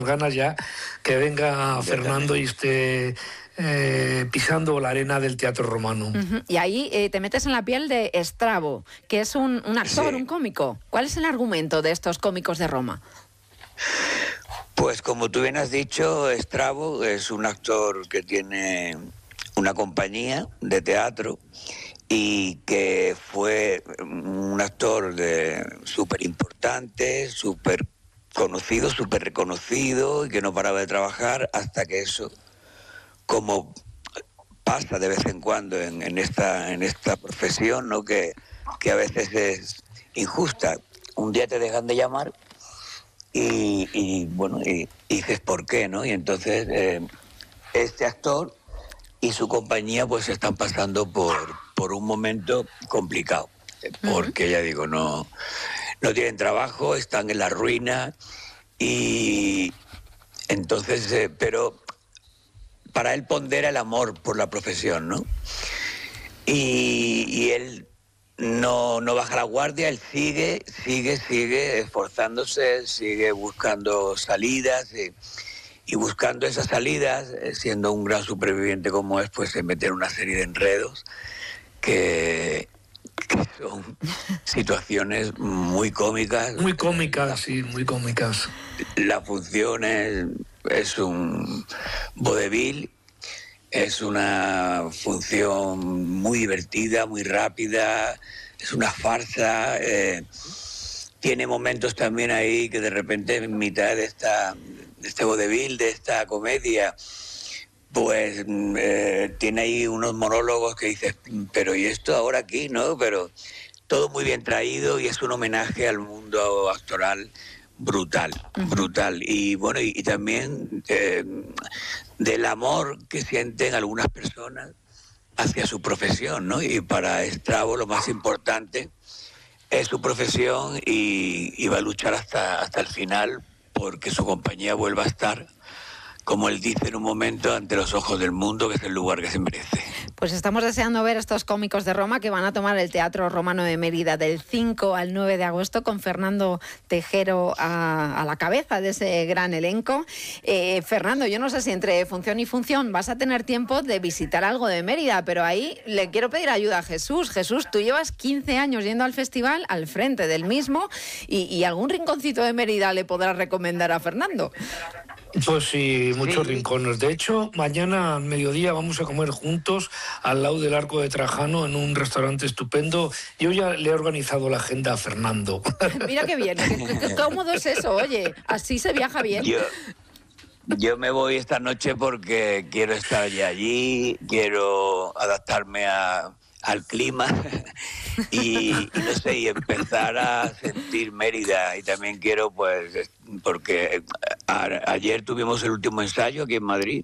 ganas ya que venga Fernando y esté pisando la arena del Teatro Romano. Uh-huh. Y ahí te metes en la piel de Estrabo, que es un actor, sí, un cómico. ¿Cuál es el argumento de estos cómicos de Roma? Pues como tú bien has dicho, Estrabo es un actor que tiene una compañía de teatro y que fue un actor súper importante, súper conocido, súper reconocido y que no paraba de trabajar hasta que eso, como pasa de vez en cuando en esta profesión, ¿no? que a veces es injusta. Un día te dejan de llamar y dices ¿por qué? ¿No? Y entonces este actor y su compañía pues están pasando por un momento complicado, porque ya digo, no tienen trabajo, están en la ruina y entonces, pero para él pondera el amor por la profesión, ¿no? Y él no baja la guardia, él sigue esforzándose, sigue buscando salidas y buscando esas salidas, siendo un gran superviviente como es, pues se mete en una serie de enredos que son situaciones muy cómicas. Muy cómicas, sí, muy cómicas. La función es un vodevil, es una función muy divertida, muy rápida, es una farsa. Tiene momentos también ahí que de repente en mitad de este vodevil, de esta comedia, pues tiene ahí unos monólogos que dices, pero ¿y esto ahora aquí? ¿No? Pero todo muy bien traído y es un homenaje al mundo actoral brutal. Y bueno, y también del amor que sienten algunas personas hacia su profesión, ¿no? Y para Estrabo lo más importante es su profesión y va a luchar hasta el final porque su compañía vuelva a estar, como él dice en un momento, ante los ojos del mundo, que es el lugar que se merece. Pues estamos deseando ver estos cómicos de Roma que van a tomar el Teatro Romano de Mérida del 5 al 9 de agosto con Fernando Tejero a la cabeza de ese gran elenco. Fernando, yo no sé si entre función y función vas a tener tiempo de visitar algo de Mérida, pero ahí le quiero pedir ayuda a Jesús. Jesús, tú llevas 15 años yendo al festival, al frente del mismo, y algún rinconcito de Mérida le podrás recomendar a Fernando. Pues sí, muchos rincones. De hecho, mañana al mediodía vamos a comer juntos al lado del Arco de Trajano en un restaurante estupendo. Yo ya le he organizado la agenda a Fernando. Mira qué bien, qué cómodo es eso, oye, así se viaja bien. Yo me voy esta noche porque quiero estar ya allí, quiero adaptarme al clima y no sé, y empezar a sentir Mérida. Y también quiero, pues, porque ayer tuvimos el último ensayo aquí en Madrid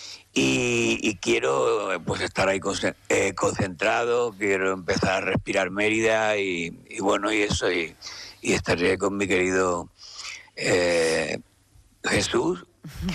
y quiero pues estar ahí concentrado, quiero empezar a respirar Mérida y bueno, y eso, y estaré con mi querido Jesús,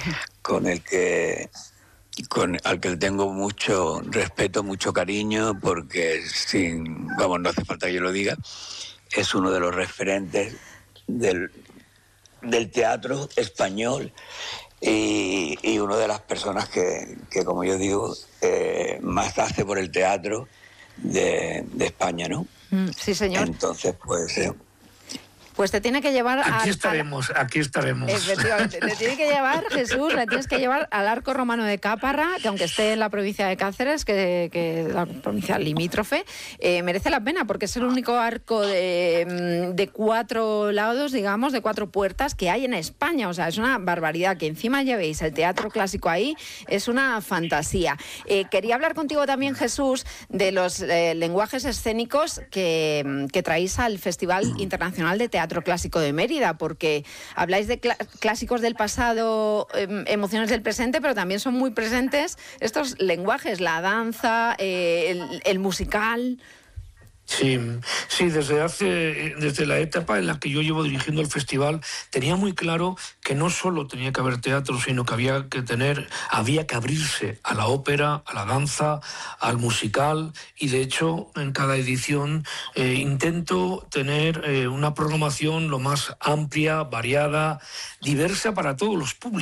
al que tengo mucho respeto, mucho cariño, porque no hace falta que yo lo diga, es uno de los referentes del teatro español y una de las personas que como yo digo, más hace por el teatro de España, ¿no? Sí, señor. Entonces, pues te tiene que llevar aquí estaremos. Efectivamente, te tiene que llevar, Jesús, le tienes que llevar al Arco Romano de Caparra, que aunque esté en la provincia de Cáceres, que la provincia limítrofe, merece la pena, porque es el único arco de 4 lados, digamos, de 4 puertas que hay en España. O sea, es una barbaridad. Que encima llevéis el teatro clásico ahí, es una fantasía. Quería hablar contigo también, Jesús, de los lenguajes escénicos que traéis al Festival Internacional de Teatro Clásico de Mérida, porque habláis de clásicos del pasado, emociones del presente, pero también son muy presentes estos lenguajes, la danza, el musical. Sí, desde la etapa en la que yo llevo dirigiendo el festival, tenía muy claro que no solo tenía que haber teatro, sino que había que abrirse a la ópera, a la danza, al musical, y de hecho en cada edición intento tener una programación lo más amplia, variada, diversa para todos los públicos.